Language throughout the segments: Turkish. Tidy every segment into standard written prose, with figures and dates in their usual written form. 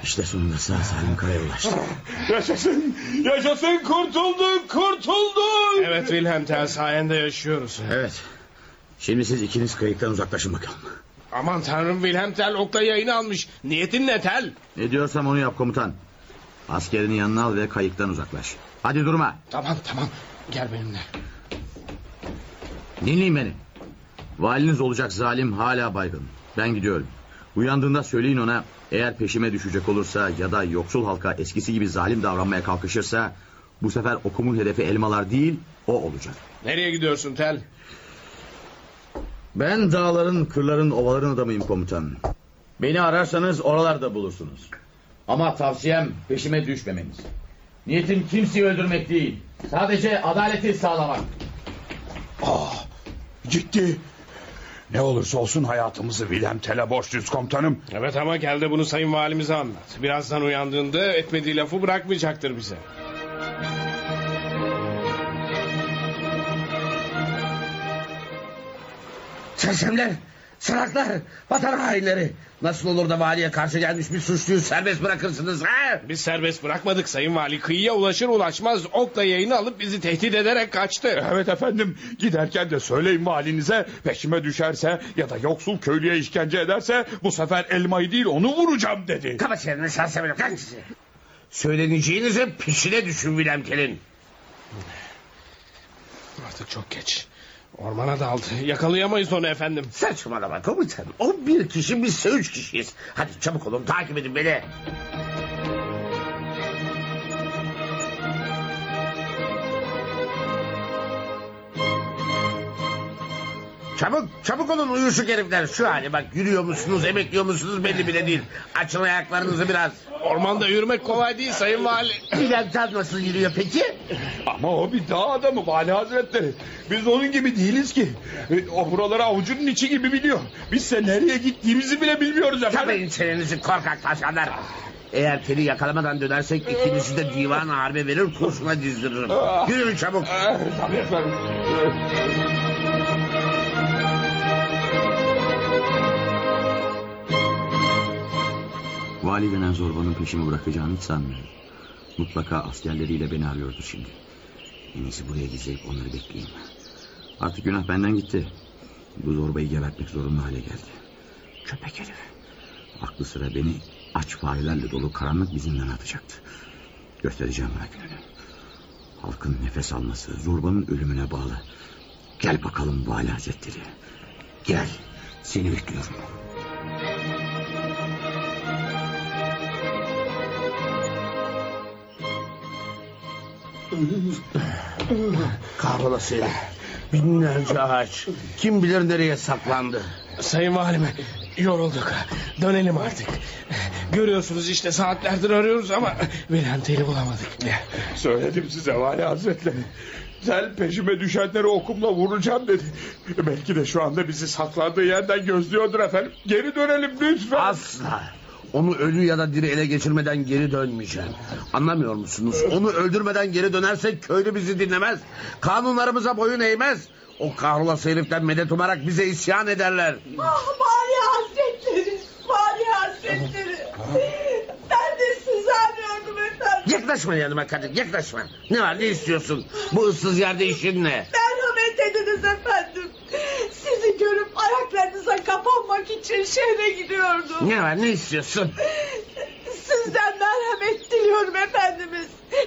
İşte sonunda sağ salim karaya ulaştık. Yaşasın, yaşasın, kurtulduk. Evet Wilhelm Tell, sayende yaşıyoruz. Evet. Şimdi siz ikiniz kayıktan uzaklaşın bakalım. Aman tanrım, Wilhelm Tell okla yayını almış. Niyetin ne Tell? Ne diyorsam onu yap komutan. Askerini yanına al ve kayıktan uzaklaş. Hadi durma. Tamam, gel benimle. Dinleyin beni. Valiniz olacak zalim hala baygın. Ben gidiyorum. Uyandığında söyleyin ona, eğer peşime düşecek olursa ya da yoksul halka eskisi gibi zalim davranmaya kalkışırsa, bu sefer okumun hedefi elmalar değil, o olacak. Nereye gidiyorsun Tell? Ben dağların, kırların, ovaların adamıyım komutan. Beni ararsanız oralarda bulursunuz. Ama tavsiyem peşime düşmemeniz. Niyetim kimseyi öldürmek değil, sadece adaleti sağlamak. Gitti. Ne olursa olsun hayatımızı Wilhelm Tell'e borçluyuz komutanım. Evet ama gel de bunu sayın valimize anlat. Birazdan uyandığında etmediği lafı bırakmayacaktır bize. Sersemler, salaklar, vatan hainleri. Nasıl olur da valiye karşı gelmiş bir suçluyu serbest bırakırsınız ha? Biz serbest bırakmadık sayın vali. Kıyıya ulaşır ulaşmaz okla yayını alıp bizi tehdit ederek kaçtı. Evet efendim, giderken de söyleyin valinize, peşime düşerse ya da yoksul köylüye işkence ederse bu sefer elmayı değil onu vuracağım dedi. Kapat çeneni sersemler, kaç. Söyleneceğinize peşine düşün Wilhelm Tell'in. Artık çok geç. Ormana daldı. Yakalayamayız onu efendim. Saçmalama komutan. O bir kişi, bizse 3 kişiyiz. Hadi çabuk olun, takip edin beni. Çabuk olun uyuşuk herifler. Şu hali bak, yürüyor musunuz, emekliyor musunuz belli bile değil. Açın ayaklarınızı biraz. Ormanda yürümek kolay değil sayın vali. Wilhelm Tell nasıl yürüyor peki? Ama o bir dağ adamı vali hazretleri. Biz onun gibi değiliz ki. O buraları avucunun içi gibi biliyor. Bizse nereye gittiğimizi bile bilmiyoruz efendim. Kapayın çenenizi korkak tavşanlar. Eğer Tell'i yakalamadan dönersek ikinizi de divan harbe verir, kurşuna dizdiririm. Yürüyün çabuk. Tabii efendim. Vali denen zorbanın peşimi bırakacağını hiç sanmıyorum. Mutlaka askerleriyle beni arıyordur şimdi. En iyisi buraya gizleyip onları bekleyeyim. Artık günah benden gitti. Bu zorbayı gebertmek zorunlu hale geldi. Köpek herif. Aklı sıra beni aç farelerle dolu karanlık bir zindana atacaktı. Göstereceğim ona gününü. Halkın nefes alması zorbanın ölümüne bağlı. Gel bakalım Vali Hazretleri. Gel, seni bekliyorum. Kahrolasıyla binlerce ağaç. Kim bilir nereye saklandı. Sayın valim, yorulduk. Dönelim artık. Görüyorsunuz işte saatlerdir arıyoruz ama Wilhelm Tell'i bulamadık. Söyledim size vali hazretleri. Tel peşime düşenleri okumla vuracağım dedi. Belki de şu anda bizi saklandığı yerden gözlüyordur efendim. Geri dönelim lütfen. Asla. Onu ölü ya da diri ele geçirmeden geri dönmeyeceğim. Anlamıyor musunuz? Onu öldürmeden geri dönersek köylü bizi dinlemez. Kanunlarımıza boyun eğmez. O kahrolası heriften medet umarak bize isyan ederler. Vali Hazretleri, Vali Hazretleri. Ben de sizi arıyordum efendim. Yaklaşma yanıma kadın, yaklaşma. Ne var, ne istiyorsun? Bu ıssız yerde işin ne? Merhamet ediniz efendim. Sizi görüp ayaklarınıza kapanmak için şehre gidiyordum. Ne var, ne istiyorsun? Sizden merhamet diliyorum efendimiz.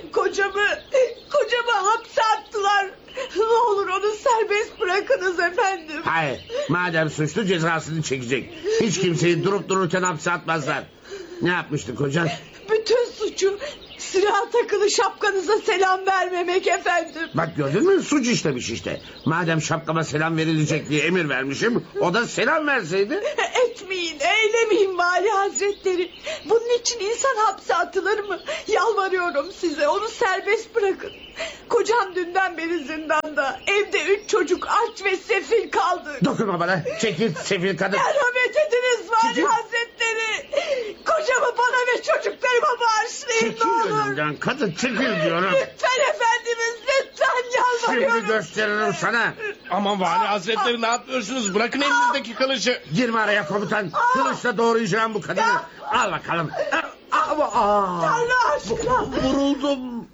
Kocamı hapse attılar. Ne olur onu serbest bırakınız efendim. Hayır, madem suçlu cezasını çekecek. Hiç kimseyi durup dururken hapse atmazlar. Ne yapmıştı kocan? Bütün suçu silah takılı şapkanıza selam vermemek efendim. Bak gördün mü, suç işlemiş işte. Madem şapkama selam verilecek diye emir vermişim, o da selam verseydi. Etmeyin, eylemeyin Vali Hazretleri. Bunun için insan hapse atılır mı? Yalvarıyorum size, onu serbest bırakın. Kocam dünden beri zindanda. Evde 3 çocuk aç ve sefil kaldı. Dokunma bana, çekil sefil kadın. Merhamet ediniz Vali Çekil. Hazretleri. Kocamı bana ve çocuklarıma bağışlayın Çekil ne olur. önümden kadın, çekil diyorum. Lütfen efendimiz, lütfen yalvarıyorum. Şimdi gösteririm sana. Aman vali hazretleri, ne yapıyorsunuz? Bırakın elinizdeki kılıcı. Girme araya komutan. Kılıçla doğrayacağım bu kadını. Al bakalım. Al ama Tanrı aşkına. vuruldum.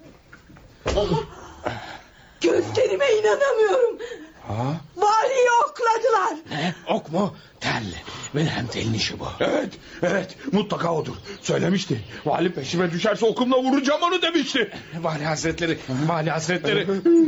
Gözlerime inanamıyorum. Valiyi okladılar. Ne? Ok mu? Tel. Wilhelm Tell'in işi bu. Evet mutlaka odur. Söylemişti. Vali peşime düşerse okumla vuracağım onu demişti. Vali Hazretleri. Vali Hazretleri.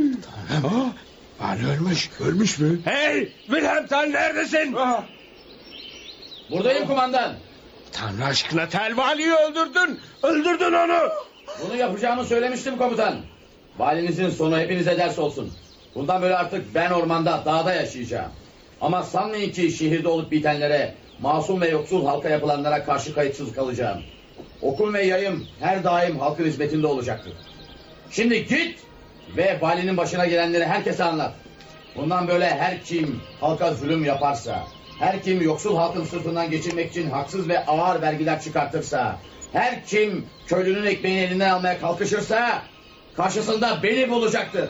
Vali ölmüş. Ölmüş mü? Hey! Wilhelm Tell neredesin? Buradayım kumandan. Tanrı aşkına Tel valiyi öldürdün. Öldürdün onu. Bunu yapacağımı söylemiştim komutan. Valinizin sonu hepinize ders olsun. Bundan böyle artık ben ormanda, dağda yaşayacağım. Ama sanmayın ki şehirde olup bitenlere, masum ve yoksul halka yapılanlara karşı kayıtsız kalacağım. Okum ve yayım her daim halkın hizmetinde olacaktır. Şimdi git ve valinin başına gelenleri herkese anlat. Bundan böyle her kim halka zulüm yaparsa, her kim yoksul halkın sırtından geçirmek için haksız ve ağır vergiler çıkartırsa, her kim köylünün ekmeğini elinden almaya kalkışırsa karşısında beni bulacaktır.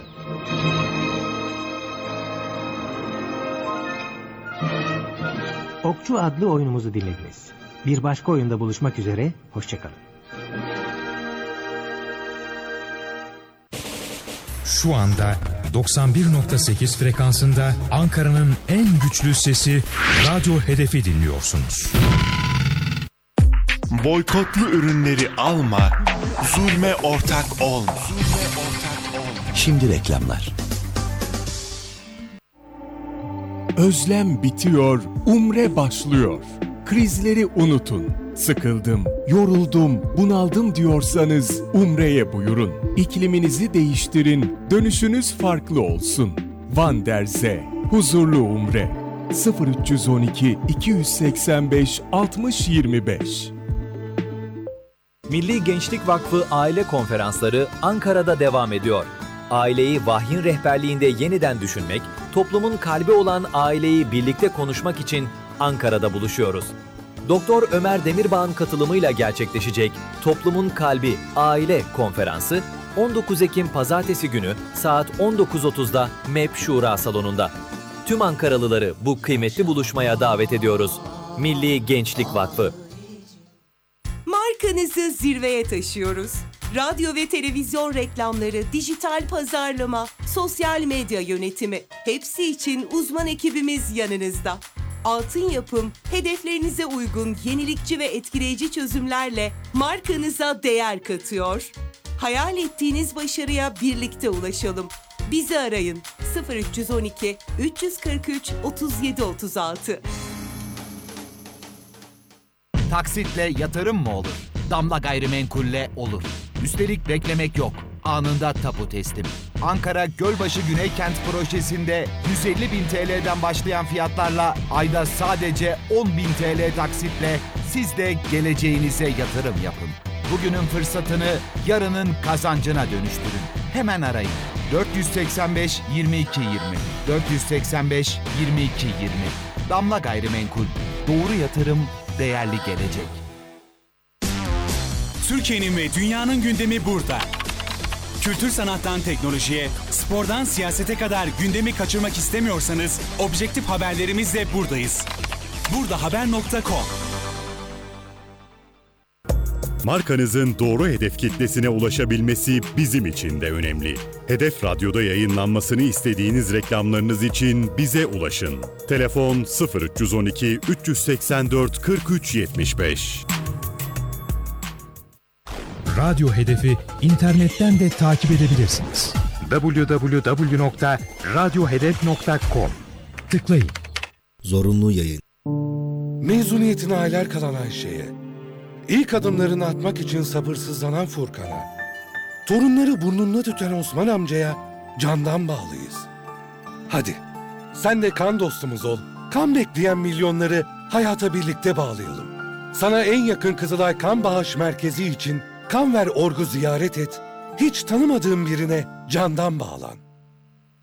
Okçu adlı oyunumuzu dinlediniz. Bir başka oyunda buluşmak üzere, hoşçakalın. Şu anda 91.8 frekansında Ankara'nın en güçlü sesi Radyo Hedef'i dinliyorsunuz. Boykotlu ürünleri alma, zulme ortak olma. Şimdi reklamlar. Özlem bitiyor, umre başlıyor. Krizleri unutun. Sıkıldım, yoruldum, bunaldım diyorsanız umreye buyurun. İkliminizi değiştirin, dönüşünüz farklı olsun. Van der Zee, huzurlu umre. 0312 285 60 25. Milli Gençlik Vakfı Aile Konferansları Ankara'da devam ediyor. Aileyi vahyin rehberliğinde yeniden düşünmek, toplumun kalbi olan aileyi birlikte konuşmak için Ankara'da buluşuyoruz. Doktor Ömer Demirbağ'ın katılımıyla gerçekleşecek Toplumun Kalbi Aile Konferansı 19 Ekim Pazartesi günü saat 19.30'da MEP Şura Salonu'nda. Tüm Ankaralıları bu kıymetli buluşmaya davet ediyoruz. Milli Gençlik Vakfı. Markanızı zirveye taşıyoruz. Radyo ve televizyon reklamları, dijital pazarlama, sosyal medya yönetimi hepsi için uzman ekibimiz yanınızda. Altın Yapım, hedeflerinize uygun yenilikçi ve etkileyici çözümlerle markanıza değer katıyor. Hayal ettiğiniz başarıya birlikte ulaşalım. Bizi arayın 0312 343 37 36. Taksitle yatırım mı olur? Damla Gayrimenkul'le olur. Üstelik beklemek yok. Anında tapu teslim. Ankara Gölbaşı Güneykent projesinde 150.000 TL'den başlayan fiyatlarla ayda sadece 10.000 TL taksitle siz de geleceğinize yatırım yapın. Bugünün fırsatını yarının kazancına dönüştürün. Hemen arayın. 485 22 20. 485 22 20. Damla Gayrimenkul. Doğru yatırım, değerli gelecek. Türkiye'nin ve dünyanın gündemi burada. Kültür sanattan teknolojiye, spordan siyasete kadar gündemi kaçırmak istemiyorsanız objektif haberlerimizle buradayız. Burdahaber.com. Markanızın doğru hedef kitlesine ulaşabilmesi bizim için de önemli. Hedef Radyo'da yayınlanmasını istediğiniz reklamlarınız için bize ulaşın. Telefon 0312 384 43 75. Radyo Hedef'i internetten de takip edebilirsiniz. www.radyohedef.com. Tıklayın. Zorunlu yayın. Mezuniyetine aylar kalan Ayşe'ye, ilk adımlarını atmak için sabırsızlanan Furkan'a, torunları burnunda tüten Osman amcaya candan bağlıyız. Hadi sen de kan dostumuz ol. Kan bekleyen milyonları hayata birlikte bağlayalım. Sana en yakın Kızılay Kan Bağış Merkezi için Kan Ver Org'u ziyaret et. Hiç tanımadığın birine candan bağlan.